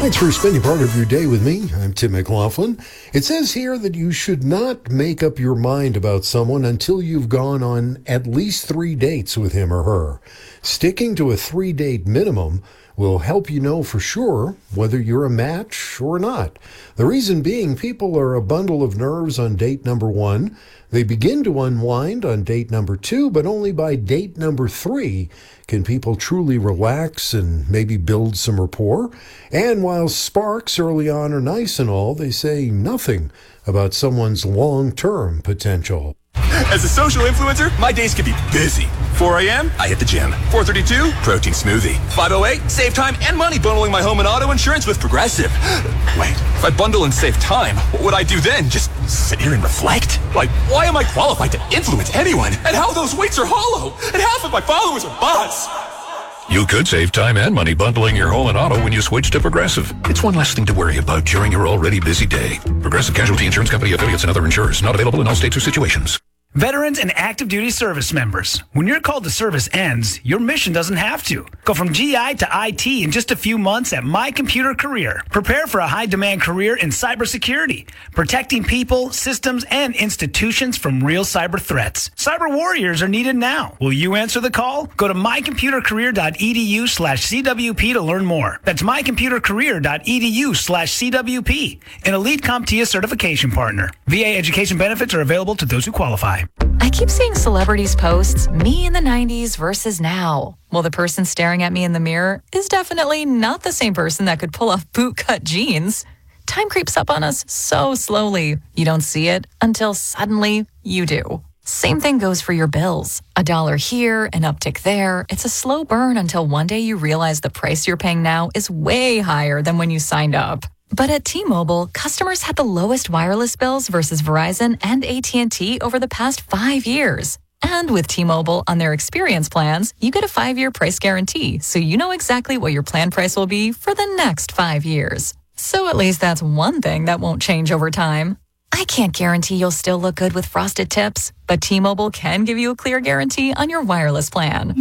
Thanks for spending part of your day with me. I'm Tim McLaughlin. It says here that you should not make up your mind about someone until you've gone on at least 3 dates with him or her. Sticking to a 3-date minimum will help you know for sure whether you're a match or not. The reason being, people are a bundle of nerves on date number 1. They begin to unwind on date number 2, but only by date number 3 can people truly relax and maybe build some rapport. And while sparks early on are nice and all, they say nothing about someone's long-term potential. As a social influencer, my days can be busy. 4 a.m., I hit the gym. 4:32, protein smoothie. 5:08, save time and money bundling my home and auto insurance with Progressive. Wait, if I bundle and save time, what would I do then? Just sit here and reflect? Like, why am I qualified to influence anyone? And how those weights are hollow? And half of my followers are bots. You could save time and money bundling your home and auto when you switch to Progressive. It's one less thing to worry about during your already busy day. Progressive Casualty Insurance Company, affiliates, and other insurers. Not available in all states or situations. Veterans and active duty service members, when your call to service ends, your mission doesn't have to. Go from GI to IT in just a few months at My Computer Career. Prepare for a high-demand career in cybersecurity, protecting people, systems, and institutions from real cyber threats. Cyber warriors are needed now. Will you answer the call? Go to mycomputercareer.edu/CWP to learn more. That's mycomputercareer.edu/CWP, an Elite CompTIA certification partner. VA education benefits are available to those who qualify. I keep seeing celebrities posts, me in the 90s versus now. Well, the person staring at me in the mirror is definitely not the same person that could pull off bootcut jeans. Time creeps up on us so slowly. You don't see it until suddenly you do. Same thing goes for your bills. $1 here, an uptick there. It's a slow burn until one day you realize the price you're paying now is way higher than when you signed up. But at T-Mobile, customers had the lowest wireless bills versus Verizon and AT&T over the past 5 years. And with T-Mobile on their experience plans, you get a 5-year price guarantee, so you know exactly what your plan price will be for the next 5 years. So at least that's one thing that won't change over time. I can't guarantee you'll still look good with frosted tips, but T-Mobile can give you a clear guarantee on your wireless plan.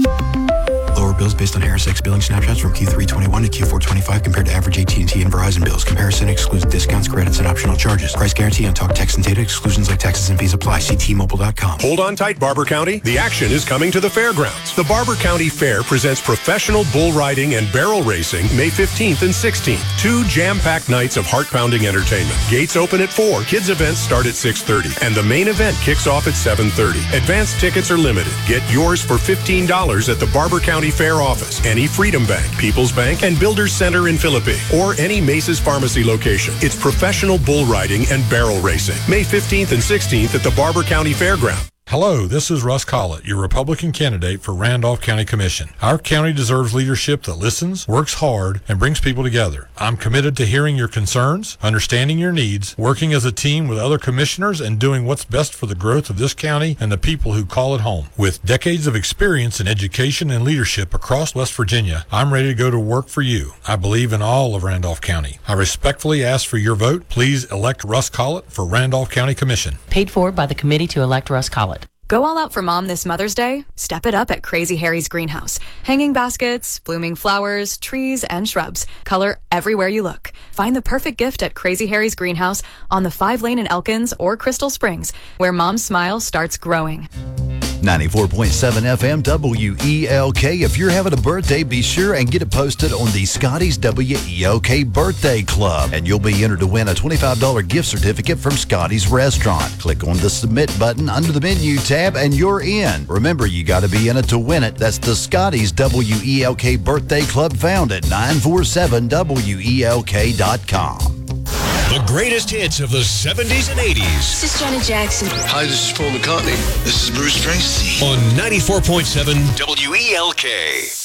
Lower bills based on ErisX billing snapshots from Q321 to Q425 compared to average AT&T and Verizon bills. Comparison excludes discounts, credits, and optional charges. Price guarantee on talk, text, and data. Exclusions like taxes and fees apply. See T-Mobile.com. Hold on tight, Barber County. The action is coming to the fairgrounds. The Barber County Fair presents professional bull riding and barrel racing May 15th and 16th. 2 jam-packed nights of heart-pounding entertainment. Gates open at 4. Kids events start at 6:30. And the main event kicks off at 7:30. Advanced tickets are limited. Get yours for $15 at the Barber County Fair office, any Freedom Bank, People's Bank, and Builders Center in Philippi, or any Mace's Pharmacy location. It's professional bull riding and barrel racing. May 15th and 16th at the Barber County Fairground. Hello, this is Russ Collett, your Republican candidate for Randolph County Commission. Our county deserves leadership that listens, works hard, and brings people together. I'm committed to hearing your concerns, understanding your needs, working as a team with other commissioners, and doing what's best for the growth of this county and the people who call it home. With decades of experience in education and leadership across West Virginia, I'm ready to go to work for you. I believe in all of Randolph County. I respectfully ask for your vote. Please elect Russ Collett for Randolph County Commission. Paid for by the committee to elect Russ Collett. Go all out for Mom this Mother's Day? Step it up at Crazy Harry's Greenhouse. Hanging baskets, blooming flowers, trees, and shrubs. Color everywhere you look. Find the perfect gift at Crazy Harry's Greenhouse on the 5-lane in Elkins or Crystal Springs, where Mom's smile starts growing. 94.7 FM WELK. If you're having a birthday, be sure and get it posted on the Scotty's WELK Birthday Club, and you'll be entered to win a $25 gift certificate from Scotty's Restaurant. Click on the Submit button under the menu tab, and you're in. Remember, you got to be in it to win it. That's the Scotty's WELK Birthday Club, found at 947WELK.com. The greatest hits of the 70s and 80s. This is Janet Jackson. Hi, this is Paul McCartney. This is Bruce Springsteen. On 94.7 WELK.